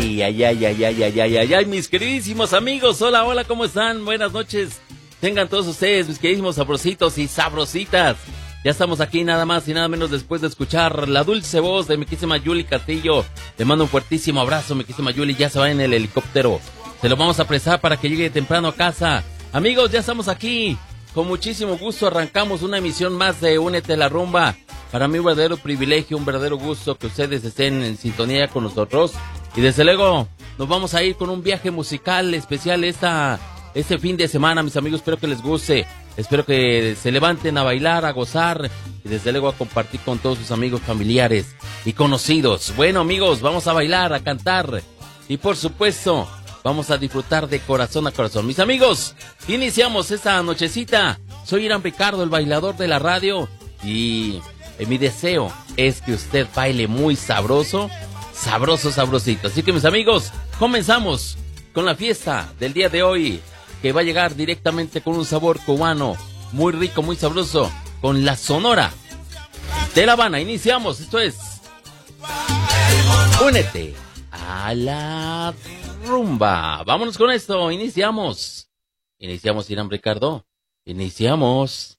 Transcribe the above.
Ay, ay, ay, ay, ay, ay, ay, ay, ay, mis queridísimos amigos, hola, hola, ¿cómo están? Buenas noches, tengan todos ustedes, mis queridísimos sabrositos y sabrositas. Ya estamos aquí nada más y nada menos después de escuchar la dulce voz de mi queridísima Yuli Castillo. Le mando un fuertísimo abrazo, mi queridísima Yuli, ya se va en el helicóptero. Se lo vamos a prestar para que llegue temprano a casa. Amigos, ya estamos aquí. Con muchísimo gusto arrancamos una emisión más de Únete a la Rumba. Para mí un verdadero privilegio, un verdadero gusto que ustedes estén en sintonía con nosotros. Y desde luego nos vamos a ir con un viaje musical especial este fin de semana, mis amigos. Espero que les guste, espero que se levanten a bailar, a gozar y desde luego a compartir con todos sus amigos, familiares y conocidos. Bueno, amigos, vamos a bailar, a cantar y por supuesto vamos a disfrutar de corazón a corazón. Mis amigos, iniciamos esta nochecita. Soy Irán Ricardo, el bailador de la radio, y mi deseo es que usted baile muy sabroso, sabroso, sabrosito. Así que, mis amigos, comenzamos con la fiesta del día de hoy, que va a llegar directamente con un sabor cubano muy rico, muy sabroso, con la Sonora de La Habana. Iniciamos, esto es Únete a la Rumba. Vámonos con esto, iniciamos, Irán Ricardo, iniciamos.